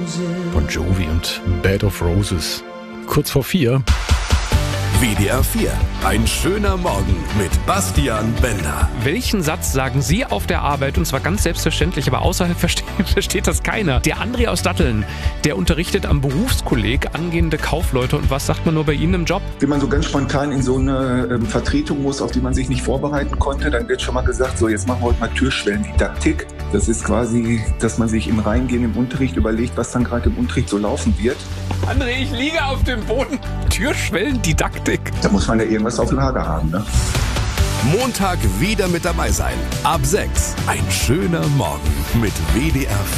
Bon Jovi und Bed of Roses. Kurz vor 4. WDR 4. Ein schöner Morgen mit Bastian Bender. Welchen Satz sagen Sie auf der Arbeit? Und zwar ganz selbstverständlich, aber außerhalb versteht das keiner. Der André aus Datteln, der unterrichtet am Berufskolleg angehende Kaufleute. Und was sagt man nur bei Ihnen im Job? Wenn man so ganz spontan in so eine Vertretung muss, auf die man sich nicht vorbereiten konnte, dann wird schon mal gesagt, so jetzt machen wir heute mal Türschwellendidaktik. Das ist quasi, dass man sich im Reingehen im Unterricht überlegt, was dann gerade im Unterricht so laufen wird. André, ich liege auf dem Boden. Türschwellendidaktik. Da muss man ja irgendwas auf Lager haben, ne? Montag wieder mit dabei sein. Ab 6. Ein schöner Morgen mit WDR 4.